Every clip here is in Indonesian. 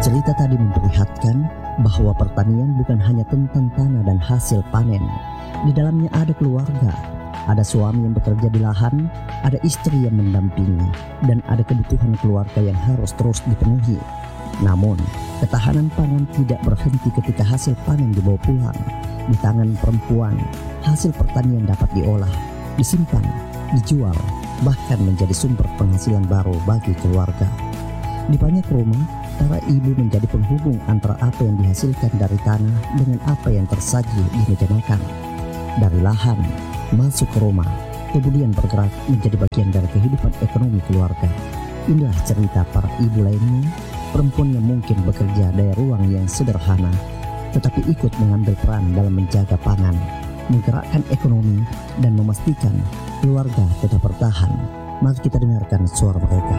Cerita tadi memperlihatkan bahwa pertanian bukan hanya tentang tanah dan hasil panen. Di dalamnya ada keluarga, ada suami yang bekerja di lahan, ada istri yang mendampingi, dan ada kebutuhan keluarga yang harus terus dipenuhi. Namun, ketahanan pangan tidak berhenti ketika hasil panen dibawa pulang. Di tangan perempuan, hasil pertanian dapat diolah, disimpan, dijual, bahkan menjadi sumber penghasilan baru bagi keluarga. Di banyak rumah, para ibu menjadi penghubung antara apa yang dihasilkan dari tanah dengan apa yang tersaji di meja makan. Dari lahan, masuk ke rumah, kemudian bergerak menjadi bagian dari kehidupan ekonomi keluarga. Inilah cerita para ibu lainnya, perempuan yang mungkin bekerja dari ruang yang sederhana, tetapi ikut mengambil peran dalam menjaga pangan, menggerakkan ekonomi, dan memastikan keluarga tetap bertahan. Mari kita dengarkan suara mereka.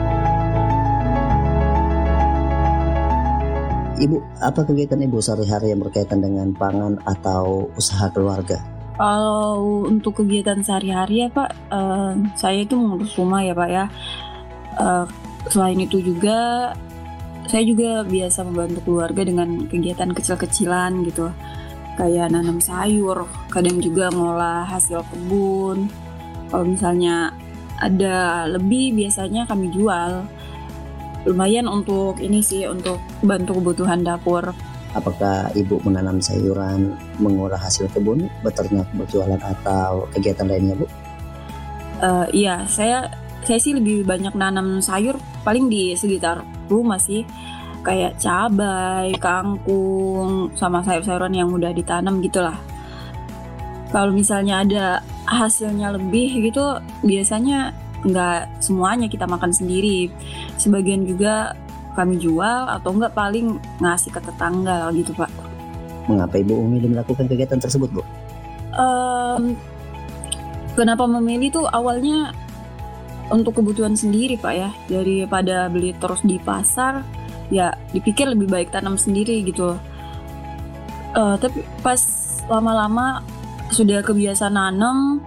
Ibu, apa kegiatan ibu sehari-hari yang berkaitan dengan pangan atau usaha keluarga? Kalau untuk kegiatan sehari-hari ya Pak, saya itu mengurus rumah ya Pak ya. Selain itu juga, saya juga biasa membantu keluarga dengan kegiatan kecil-kecilan gitu. Kayak nanam sayur, kadang juga ngolah hasil kebun. Kalau misalnya ada lebih, biasanya kami jual. Lumayan untuk ini sih, untuk bantu kebutuhan dapur. Apakah ibu menanam sayuran, mengolah hasil kebun, beternak, berjualan, atau kegiatan lainnya, Bu? Iya, saya sih lebih banyak nanam sayur, paling di sekitar rumah sih. Kayak cabai, kangkung, sama sayur-sayuran yang mudah ditanam gitulah. Kalau misalnya ada hasilnya lebih gitu, biasanya nggak semuanya kita makan sendiri, sebagian juga kami jual atau enggak paling ngasih ke tetangga gitu Pak. Mengapa ibu memilih melakukan kegiatan tersebut, Bu? Kenapa memilih tuh awalnya untuk kebutuhan sendiri Pak ya, daripada beli terus di pasar, ya dipikir lebih baik tanam sendiri gitu. Tapi pas lama-lama sudah kebiasaan nanam,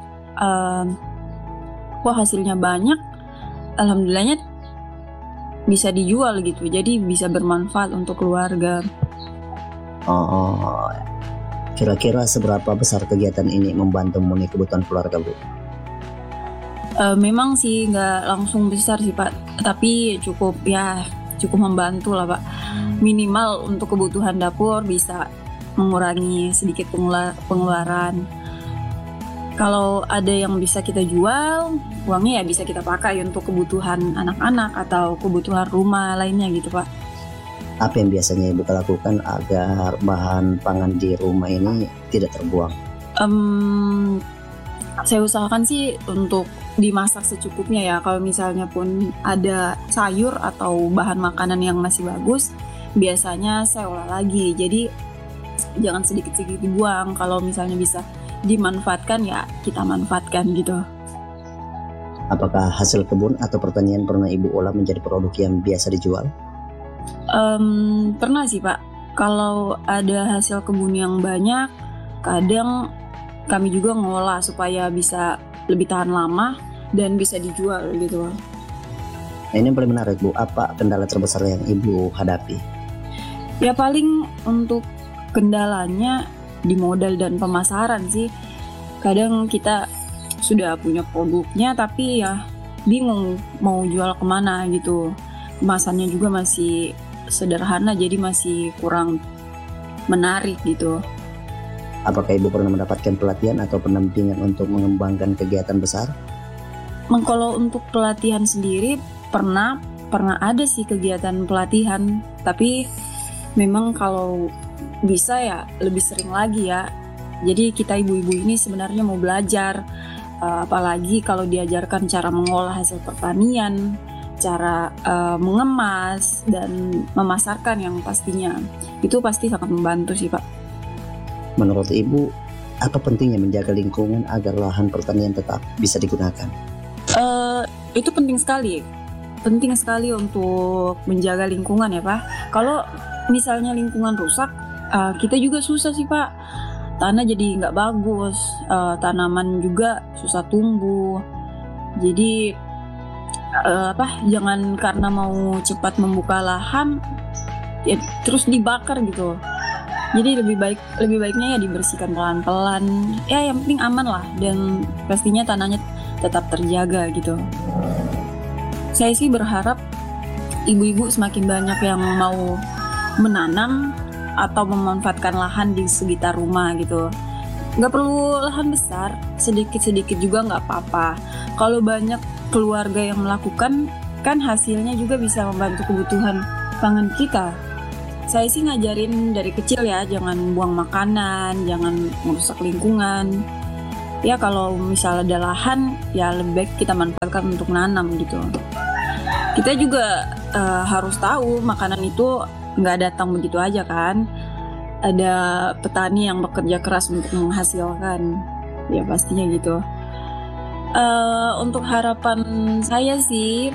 wah hasilnya banyak, alhamdulillahnya bisa dijual gitu, jadi bisa bermanfaat untuk keluarga. Kira-kira seberapa besar kegiatan ini membantu memenuhi kebutuhan keluarga, Bu? Memang sih nggak langsung besar sih Pak, tapi cukup membantu lah Pak. Minimal untuk kebutuhan dapur bisa mengurangi sedikit pengeluaran. Kalau ada yang bisa kita jual, uangnya ya bisa kita pakai untuk kebutuhan anak-anak atau kebutuhan rumah lainnya gitu Pak. Apa yang biasanya ibu lakukan agar bahan pangan di rumah ini tidak terbuang? Saya usahakan sih untuk dimasak secukupnya ya. Kalau misalnya pun ada sayur atau bahan makanan yang masih bagus, biasanya saya olah lagi. Jadi jangan sedikit-sedikit dibuang. Kalau misalnya bisa dimanfaatkan ya kita manfaatkan gitu. Apakah hasil kebun atau pertanian pernah ibu olah menjadi produk yang biasa dijual? Pernah sih Pak. Kalau ada hasil kebun yang banyak, kadang kami juga ngolah supaya bisa lebih tahan lama dan bisa dijual gitu. Nah, ini yang paling menarik, Bu. Apa kendala terbesar yang ibu hadapi? Ya paling untuk kendalanya di modal dan pemasaran sih. Kadang kita sudah punya produknya tapi ya bingung mau jual kemana gitu. Kemasannya juga masih sederhana, jadi masih kurang menarik gitu. Apakah ibu pernah mendapatkan pelatihan atau pendampingan untuk mengembangkan kegiatan besar? Kalau untuk pelatihan sendiri pernah ada sih kegiatan pelatihan, tapi memang kalau bisa ya lebih sering lagi ya. Jadi kita ibu-ibu ini sebenarnya mau belajar, apalagi kalau diajarkan cara mengolah hasil pertanian, cara mengemas dan memasarkan yang pastinya. Itu pasti sangat membantu sih Pak. Menurut ibu, apa pentingnya menjaga lingkungan agar lahan pertanian tetap bisa digunakan? Itu penting sekali untuk menjaga lingkungan ya Pak. Kalau misalnya lingkungan rusak, kita juga susah sih Pak. Tanah jadi nggak bagus, tanaman juga susah tumbuh. Jadi jangan karena mau cepat membuka lahan ya terus dibakar gitu. Jadi lebih baiknya ya dibersihkan pelan-pelan. Ya yang penting aman lah, dan pastinya tanahnya tetap terjaga gitu. Saya sih berharap ibu-ibu semakin banyak yang mau menanam atau memanfaatkan lahan di sekitar rumah gitu. Nggak perlu lahan besar, sedikit-sedikit juga nggak apa-apa. Kalau banyak keluarga yang melakukan, kan hasilnya juga bisa membantu kebutuhan pangan kita. Saya sih ngajarin dari kecil ya, jangan buang makanan, jangan merusak lingkungan. Ya kalau misalnya ada lahan, ya lebih baik kita manfaatkan untuk nanam gitu. Kita juga harus tahu makanan itu nggak datang begitu aja kan. Ada petani yang bekerja keras untuk menghasilkan, ya pastinya gitu. Untuk harapan saya sih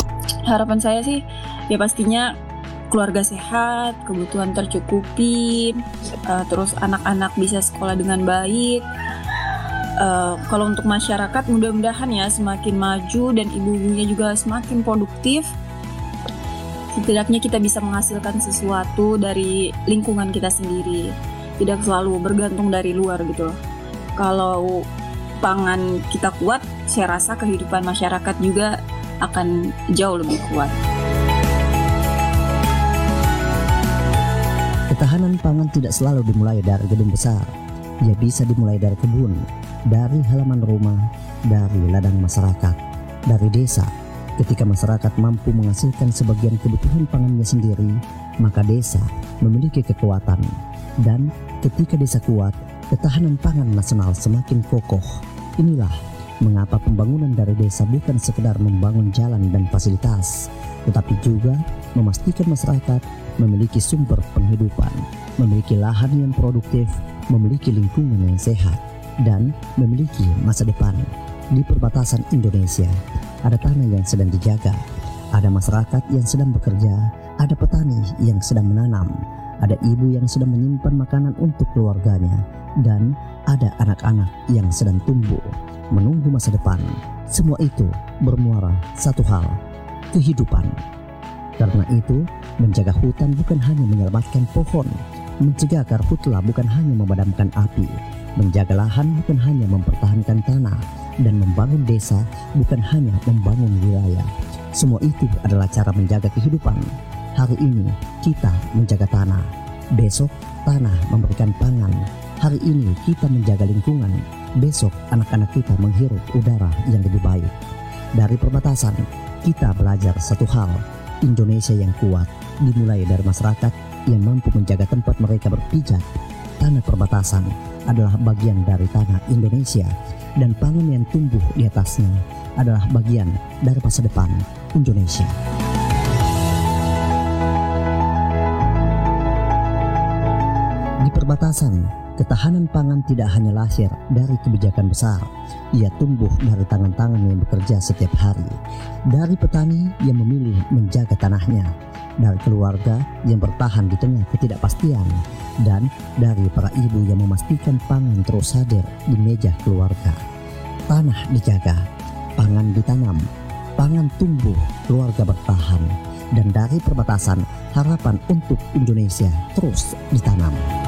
ya pastinya keluarga sehat, kebutuhan tercukupi, terus anak-anak bisa sekolah dengan baik. Kalau untuk masyarakat mudah-mudahan ya semakin maju dan ibu-ibunya juga semakin produktif. Setidaknya kita bisa menghasilkan sesuatu dari lingkungan kita sendiri, tidak selalu bergantung dari luar gitu. Kalau pangan kita kuat, saya rasa kehidupan masyarakat juga akan jauh lebih kuat. Ketahanan pangan tidak selalu dimulai dari gedung besar. Ia bisa dimulai dari kebun, dari halaman rumah, dari ladang masyarakat, dari desa. Ketika masyarakat mampu menghasilkan sebagian kebutuhan pangannya sendiri, maka desa memiliki kekuatan. Dan ketika desa kuat, ketahanan pangan nasional semakin kokoh. Inilah mengapa pembangunan dari desa bukan sekedar membangun jalan dan fasilitas, tetapi juga memastikan masyarakat memiliki sumber penghidupan, memiliki lahan yang produktif, memiliki lingkungan yang sehat, dan memiliki masa depan. Di perbatasan Indonesia, ada tanah yang sedang dijaga, ada masyarakat yang sedang bekerja, ada petani yang sedang menanam, ada ibu yang sedang menyimpan makanan untuk keluarganya, dan ada anak-anak yang sedang tumbuh, menunggu masa depan. Semua itu bermuara satu hal, kehidupan. Karena itu, menjaga hutan bukan hanya menyelamatkan pohon, mencegah karhutla bukan hanya memadamkan api, menjaga lahan bukan hanya mempertahankan tanah, dan membangun desa bukan hanya membangun wilayah. Semua itu adalah cara menjaga kehidupan. Hari ini kita menjaga tanah, besok tanah memberikan pangan. Hari ini kita menjaga lingkungan, besok anak-anak kita menghirup udara yang lebih baik. Dari perbatasan, kita belajar satu hal, Indonesia yang kuat dimulai dari masyarakat yang mampu menjaga tempat mereka berpijak. Tanah perbatasan adalah bagian dari tanah Indonesia, dan pangan yang tumbuh di atasnya adalah bagian dari masa depan Indonesia. Di perbatasan, ketahanan pangan tidak hanya lahir dari kebijakan besar, ia tumbuh dari tangan-tangan yang bekerja setiap hari, dari petani yang memilih menjaga tanahnya, dari keluarga yang bertahan di tengah ketidakpastian, dan dari para ibu yang memastikan pangan terus hadir di meja keluarga. Tanah dijaga, pangan ditanam, pangan tumbuh, keluarga bertahan, dan dari perbatasan harapan untuk Indonesia terus ditanam.